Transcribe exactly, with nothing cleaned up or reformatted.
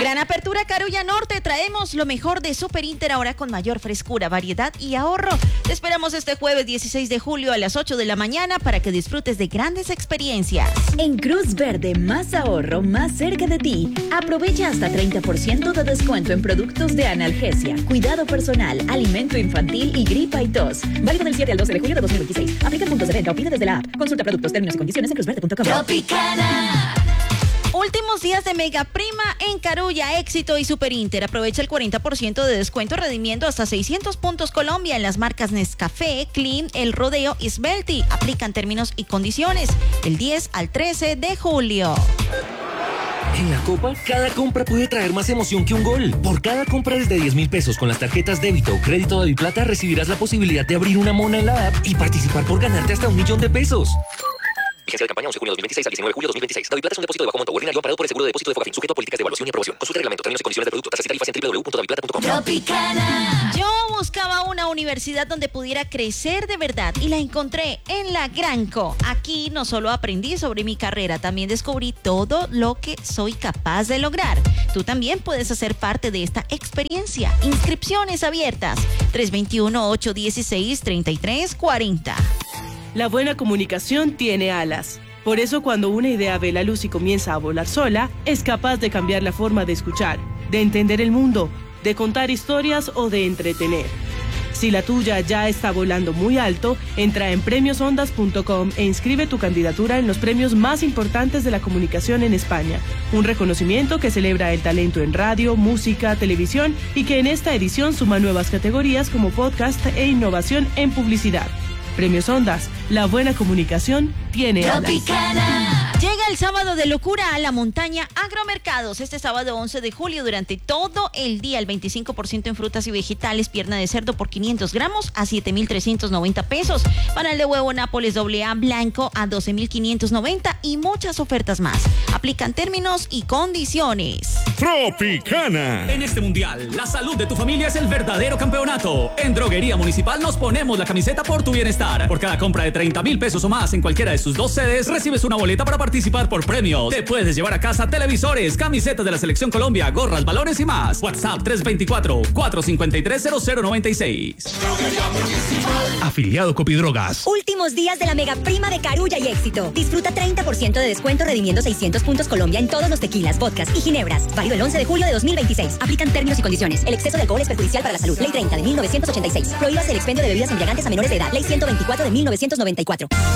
Gran apertura Carulla Norte, traemos lo mejor de Super Inter ahora con mayor frescura, variedad y ahorro. Te esperamos este jueves dieciséis de julio a las ocho de la mañana para que disfrutes de grandes experiencias. En Cruz Verde, más ahorro, más cerca de ti. Aprovecha hasta treinta por ciento de descuento en productos de analgesia, cuidado personal, alimento infantil y gripa y tos. Válido del siete al doce de julio de dos mil veintiséis. Aplica puntos de venta o pide desde la app. Consulta productos, términos y condiciones en cruzverde punto com. Tropicana. Últimos días de Mega Prima en Carulla, Éxito y Super Inter. Aprovecha el cuarenta por ciento de descuento redimiendo hasta seiscientos puntos Colombia en las marcas Nescafé, Clean, El Rodeo y Svelti. Aplican términos y condiciones del diez al trece de julio. En la Copa, cada compra puede traer más emoción que un gol. Por cada compra desde diez mil pesos con las tarjetas débito o crédito Daviplata recibirás la posibilidad de abrir una mona en la app y participar por ganarte hasta un millón de pesos. Vigencia de campaña once de junio de dos mil veintiséis al diecinueve de julio de dos mil veintiséis. Daviplata es un depósito de bajo monto ordinario amparado por el seguro de depósito de Fogafín, sujeto a políticas de evaluación y aprobación. Consulta reglamento, términos y condiciones de producto, tasas y tarifas en doble u doble u doble u punto daviplata punto com. Tropicana. Yo buscaba una universidad donde pudiera crecer de verdad y la encontré en la Granco. Aquí no solo aprendí sobre mi carrera, también descubrí todo lo que soy capaz de lograr. Tú también puedes hacer parte de esta experiencia. Inscripciones abiertas. tres dos uno, ocho uno seis, tres tres cuatro cero. La buena comunicación tiene alas. Por eso cuando una idea ve la luz y comienza a volar sola, es capaz de cambiar la forma de escuchar, de entender el mundo, de contar historias o de entretener. Si la tuya ya está volando muy alto, entra en premios ondas punto com e inscribe tu candidatura en los premios más importantes de la comunicación en España. Un reconocimiento que celebra el talento en radio, música, televisión y que en esta edición suma nuevas categorías como podcast e innovación en publicidad. Premios Ondas, la buena comunicación tiene alas. Llega el sábado de locura a la montaña Agromercados. Este sábado once de julio durante todo el día el veinticinco por ciento en frutas y vegetales, pierna de cerdo por quinientos gramos a siete mil trescientos noventa pesos. Panal de huevo Nápoles doble A blanco a doce mil quinientos noventa y muchas ofertas más. Aplican términos y condiciones. Tropicana. En este mundial, la salud de tu familia es el verdadero campeonato. En Droguería Municipal nos ponemos la camiseta por tu bienestar. Por cada compra de treinta mil pesos o más en cualquiera de sus dos sedes, recibes una boleta para participar por premios. Te puedes llevar a casa televisores, camisetas de la Selección Colombia, gorras, balones y más. WhatsApp tres dos cuatro, cuatro cinco tres, cero cero nueve seis. Afiliado Copidrogas. Últimos días de la Mega Prima de Carulla y Éxito. Disfruta treinta por ciento de descuento redimiendo seiscientos puntos Colombia en todos los tequilas, vodkas y ginebras. Válido el once de julio de dos mil veintiséis. Aplican términos y condiciones. El exceso de alcohol es perjudicial para la salud. Ley treinta de mil novecientos ochenta y seis. Prohíbas el expendio de bebidas embriagantes a menores de edad. Ley ciento veinticuatro de mil novecientos noventa y cuatro.